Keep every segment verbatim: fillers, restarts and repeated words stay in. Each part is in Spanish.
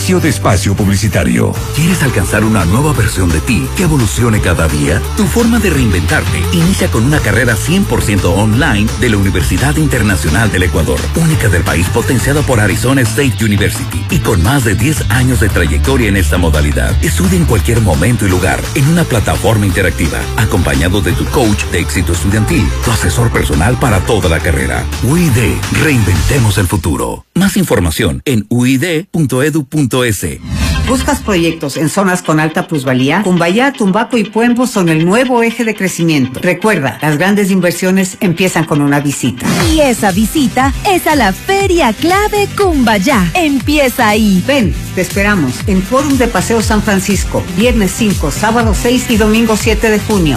Inicio de espacio publicitario. ¿Quieres alcanzar una nueva versión de ti que evolucione cada día? Tu forma de reinventarte inicia con una carrera cien por ciento online de la Universidad Internacional del Ecuador, única del país, potenciada por Arizona State University y con más de diez años de trayectoria en esta modalidad. Estudia en cualquier momento y lugar en una plataforma interactiva, acompañado de tu coach de éxito estudiantil, tu asesor personal para toda la carrera. U I D, reinventemos el futuro. Más información en u i d punto edu punto es. ¿Buscas proyectos en zonas con alta plusvalía? Cumbayá, Tumbaco y Puembo son el nuevo eje de crecimiento. Recuerda, las grandes inversiones empiezan con una visita. Y esa visita es a la Feria Clave Cumbayá. Empieza ahí. Ven, te esperamos en Fórum de Paseo San Francisco, viernes cinco, sábado seis y domingo siete de junio.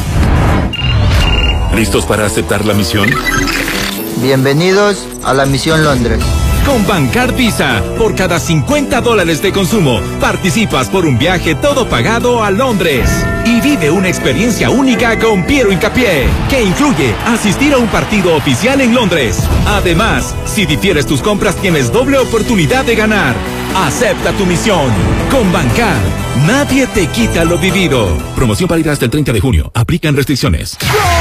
¿Listos para aceptar la misión? Bienvenidos a la Misión Londres. Con Bancard Visa, por cada cincuenta dólares de consumo, participas por un viaje todo pagado a Londres. Y vive una experiencia única con Piero Hincapié, que incluye asistir a un partido oficial en Londres. Además, si difieres tus compras, tienes doble oportunidad de ganar. Acepta tu misión. Con Bancard, nadie te quita lo vivido. Promoción válida hasta el treinta de junio. Aplican restricciones.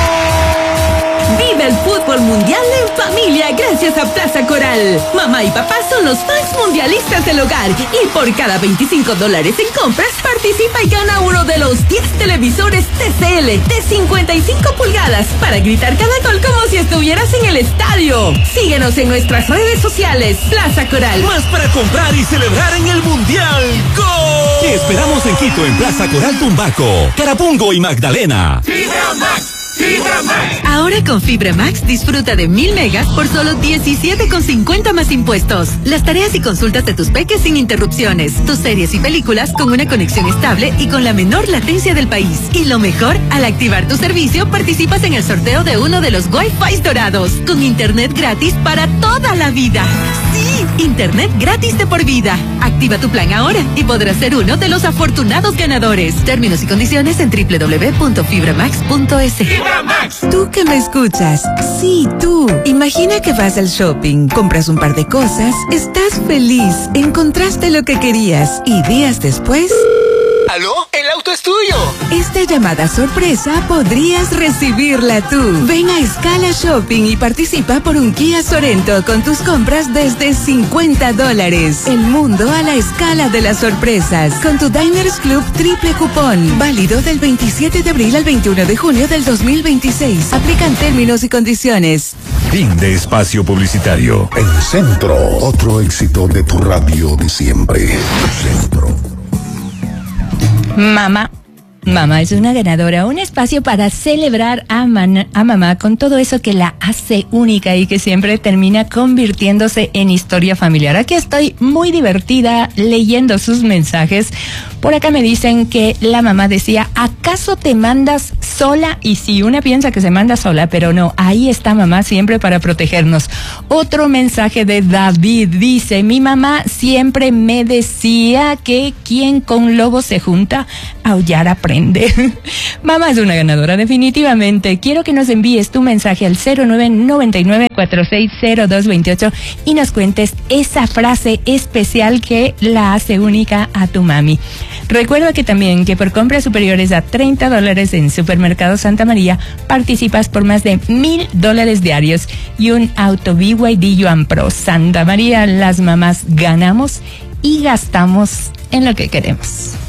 Vive el fútbol mundial en familia gracias a Plaza Coral. Mamá y papá son los fans mundialistas del hogar y por cada veinticinco dólares en compras participa y gana uno de los diez televisores T C L de cincuenta y cinco pulgadas para gritar cada gol como si estuvieras en el estadio. Síguenos en nuestras redes sociales. Plaza Coral. Más para comprar y celebrar en el mundial. ¡Gol! Te esperamos en Quito, en Plaza Coral Tumbaco, Carapungo y Magdalena. ¡Fibra Max! ¡Fibra Max! Ahora con Fibra Max disfruta de mil megas por solo diecisiete con cincuenta más impuestos. Las tareas y consultas de tus peques sin interrupciones. Tus series y películas con una conexión estable y con la menor latencia del país. Y lo mejor, al activar tu servicio participas en el sorteo de uno de los Wi-Fi dorados. Con internet gratis para toda la vida. Sí, internet gratis de por vida. Activa tu plan ahora y podrás ser uno de los afortunados ganadores. Términos y condiciones en doble u doble u doble u punto fibra max punto es. Tú que me escuchas, sí, tú. Imagina que vas al shopping, compras un par de cosas, estás feliz, encontraste lo que querías y días después... ¿Aló? ¡El auto es tuyo! Esta llamada sorpresa podrías recibirla tú. Ven a Escala Shopping y participa por un Kia Sorento con tus compras desde cincuenta dólares. El mundo a la escala de las sorpresas. Con tu Diners Club triple cupón. Válido del veintisiete de abril al veintiuno de junio del dos mil veintiséis. Aplican términos y condiciones. Fin de espacio publicitario. El Centro. Otro éxito de tu radio de siempre. Centro. Mamá. Mamá es una ganadora, un espacio para celebrar a, man, a mamá con todo eso que la hace única y que siempre termina convirtiéndose en historia familiar. Aquí estoy muy divertida leyendo sus mensajes. Por acá me dicen que la mamá decía, ¿acaso te mandas sola? Y sí, una piensa que se manda sola, pero no, ahí está mamá siempre para protegernos. Otro mensaje de David dice, mi mamá siempre me decía que quien con lobo se junta, aullar aprende. Mamá es una ganadora, definitivamente. Quiero que nos envíes tu mensaje al cero nueve nueve nueve cuatro seis cero dos dos ocho y nos cuentes esa frase especial que la hace única a tu mami. Recuerda que también que por compras superiores a treinta dólares en Supermercado Santa María participas por más de mil dólares diarios y un auto B Y D Yuan Pro. Santa María, las mamás ganamos y gastamos en lo que queremos.